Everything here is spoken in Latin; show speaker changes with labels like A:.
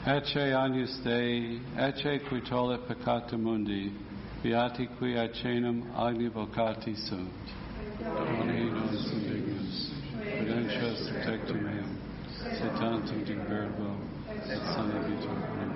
A: Ecce agnus Dei, ecce qui tollit peccata mundi, beati qui acenum agni vocati sunt. Doni nos indignus, prudentias tectum meum, se tantum de verbo, et sane vitor.